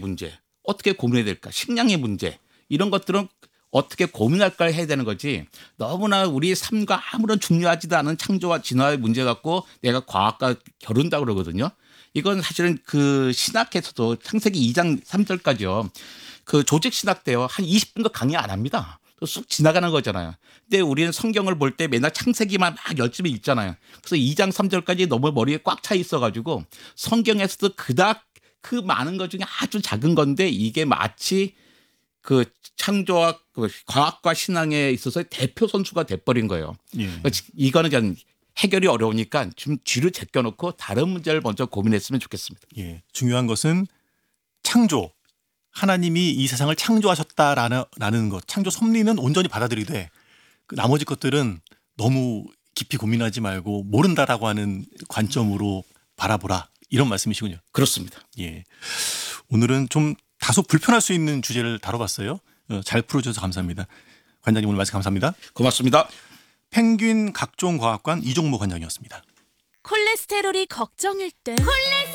문제, 어떻게 고민해야 될까? 식량의 문제, 이런 것들은 어떻게 고민할까 해야 되는 거지. 너무나 우리 삶과 아무런 중요하지도 않은 창조와 진화의 문제 갖고 내가 과학과 겨룬다 그러거든요. 이건 사실은 그 신학에서도 창세기 2장 3절까지요. 그 조직 신학 때요. 한 20분도 강의 안 합니다. 쑥 지나가는 거잖아요. 근데 우리는 성경을 볼 때 맨날 창세기만 막 열심히 읽잖아요. 그래서 2장 3절까지 너무 머리에 꽉 차 있어가지고 성경에서도 그닥 그 많은 것 중에 아주 작은 건데 이게 마치 그 창조와 그 과학과 신앙에 있어서 대표 선수가 돼버린 거예요. 예. 이거는 그냥 해결이 어려우니까 좀 뒤로 제껴놓고 다른 문제를 먼저 고민했으면 좋겠습니다. 예. 중요한 것은 창조. 하나님이 이 세상을 창조하셨다라는 것. 창조 섭리는 온전히 받아들이되 그 나머지 것들은 너무 깊이 고민하지 말고 모른다라고 하는 관점으로 바라보라. 이런 말씀이시군요. 그렇습니다. 예. 오늘은 좀 다소 불편할 수 있는 주제를 다뤄봤어요. 잘 풀어주셔서 감사합니다. 관장님 오늘 말씀 감사합니다. 고맙습니다. 펭귄 각종과학관 이종모 관장이었습니다. 콜레스테롤이 걱정일 땐